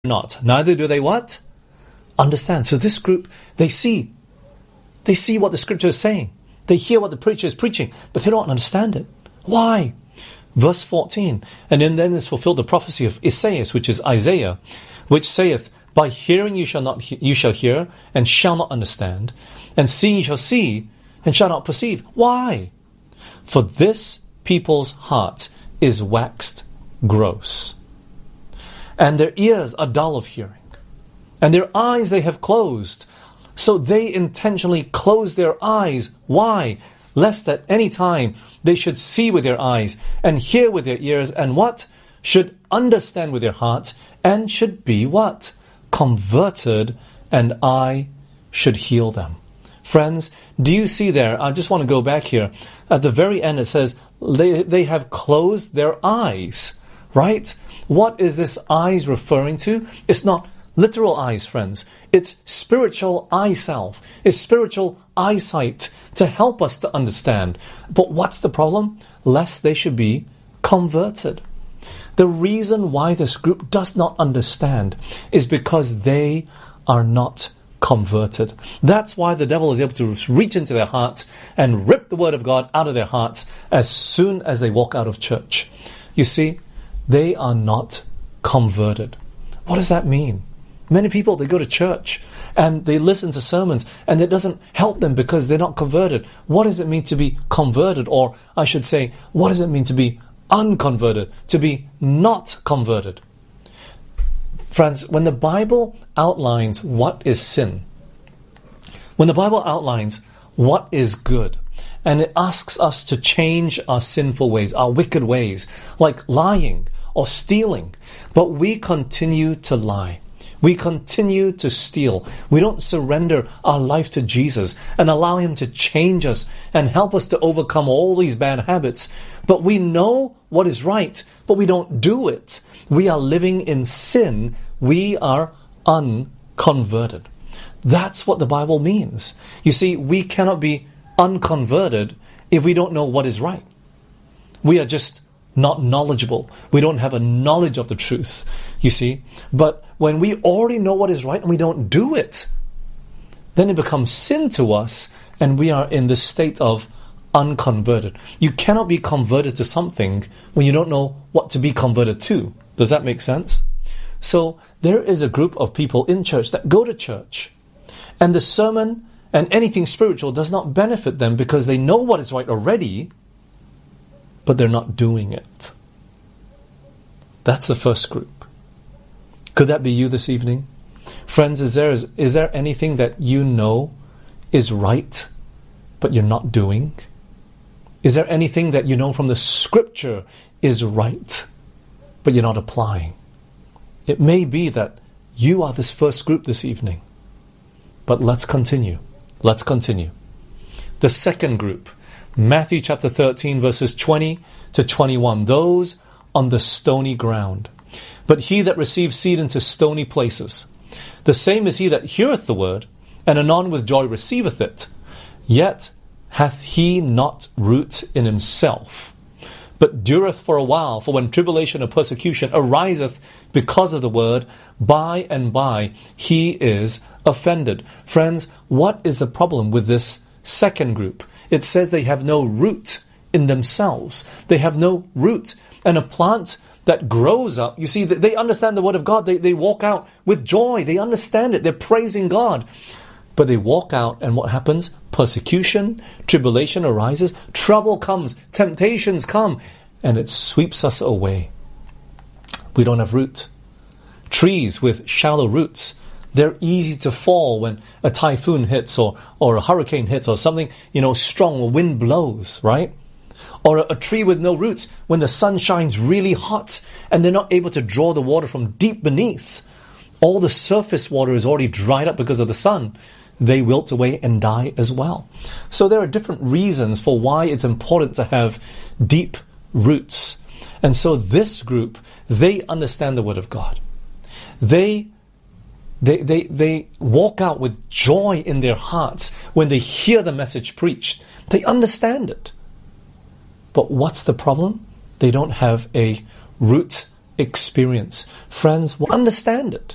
not, neither do they what? Understand. So this group, they see what the scripture is saying. They hear what the preacher is preaching, but they don't understand it. Why? Verse 14, and then is fulfilled the prophecy of Esaias, which is Isaiah, which saith, by hearing you shall hear, and shall not understand, and seeing you shall see, and shall not perceive. Why? For this people's heart is waxed gross, and their ears are dull of hearing, and their eyes they have closed. So they intentionally close their eyes. Why? Lest at any time they should see with their eyes, and hear with their ears, and what? Should understand with their hearts, and should be what? Converted, and I should heal them. Friends, do you see there? I just want to go back here. At the very end it says, they have closed their eyes. Right? What is this eyes referring to? It's not literal eyes, friends. It's spiritual eye self. It's spiritual eyesight to help us to understand. But what's the problem? Lest they should be converted. The reason why this group does not understand is because they are not converted. That's why the devil is able to reach into their hearts and rip the word of God out of their hearts as soon as they walk out of church. You see, they are not converted. What does that mean? Many people, they go to church and they listen to sermons and it doesn't help them because they're not converted. What does it mean to be converted? Or I should say, what does it mean to be unconverted? To be not converted? Friends, when the Bible outlines what is sin, when the Bible outlines what is good, and it asks us to change our sinful ways, our wicked ways, like lying or stealing, but we continue to lie. We continue to steal. We don't surrender our life to Jesus and allow Him to change us and help us to overcome all these bad habits. But we know what is right, but we don't do it. We are living in sin. We are unconverted. That's what the Bible means. You see, we cannot be unconverted if we don't know what is right. We are just not knowledgeable. We don't have a knowledge of the truth, you see. But when we already know what is right and we don't do it, then it becomes sin to us and we are in this state of unconverted. You cannot be converted to something when you don't know what to be converted to. Does that make sense? So there is a group of people in church that go to church and the sermon and anything spiritual does not benefit them because they know what is right already, but they're not doing it. That's the first group. Could that be you this evening? Friends, is there anything that you know is right, but you're not doing? Is there anything that you know from the scripture is right, but you're not applying? It may be that you are this first group this evening. But let's continue. Let's continue. The second group, Matthew chapter 13, verses 20 to 21. Those on the stony ground. But he that receives seed into stony places, the same is he that heareth the word, and anon with joy receiveth it. Yet hath he not root in himself, but dureth for a while. For when tribulation or persecution ariseth because of the word, by and by he is offended. Friends, what is the problem with this second group? It says they have no root in themselves. They have no root. And a plant that grows up, you see, they understand the word of God. They walk out with joy. They understand it. They're praising God. But they walk out and what happens? Persecution, tribulation arises, trouble comes, temptations come, and it sweeps us away. We don't have root. Trees with shallow roots, they're easy to fall when a typhoon hits or a hurricane hits or something, strong or wind blows, right? Or a tree with no roots, when the sun shines really hot and they're not able to draw the water from deep beneath. All the surface water is already dried up because of the sun. They wilt away and die as well. So there are different reasons for why it's important to have deep roots. And so this group, they understand the word of God. They walk out with joy in their hearts when they hear the message preached. They understand it. But what's the problem? They don't have a root experience. Friends, understand it.